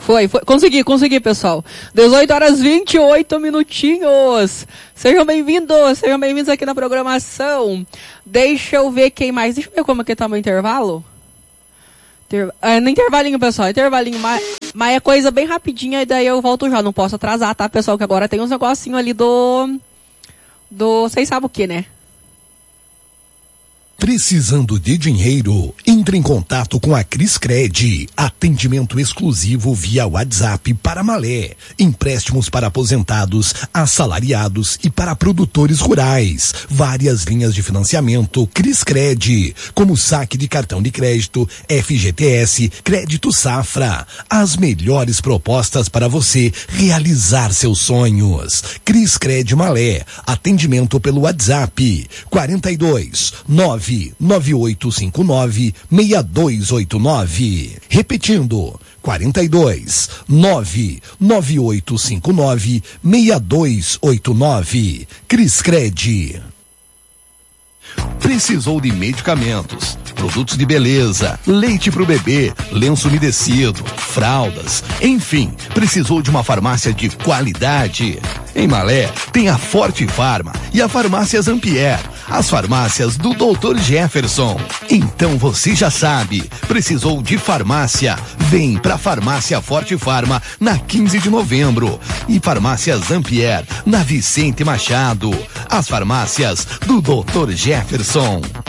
Foi. Consegui, pessoal. 18h28 minutinhos. Sejam bem-vindos aqui na programação. Deixa eu ver quem mais. Deixa eu ver como é que tá o meu intervalo. No intervalinho, pessoal. Mas é coisa bem rapidinha e daí eu volto já. Não posso atrasar, tá, pessoal? Que agora tem uns negocinhos ali do... Vocês sabem o que, né? Precisando de dinheiro? Entre em contato com a Criscred. Atendimento exclusivo via WhatsApp para Malé. Empréstimos para aposentados, assalariados e para produtores rurais. Várias linhas de financiamento Criscred, como saque de cartão de crédito, FGTS, crédito safra. As melhores propostas para você realizar seus sonhos. Criscred Malé. Atendimento pelo WhatsApp 42-99859-6289. Repetindo, 42-99859-6289. Criscred. Precisou de medicamentos, produtos de beleza, leite pro bebê, lenço umedecido, fraldas, enfim, precisou de uma farmácia de qualidade? Em Malé tem a Forte Farma e a Farmácia Zampier, as farmácias do Dr. Jefferson. Então você já sabe, precisou de farmácia? Vem pra Farmácia Forte Farma na 15 de novembro e Farmácia Zampier na Vicente Machado. As farmácias do Dr. Jefferson.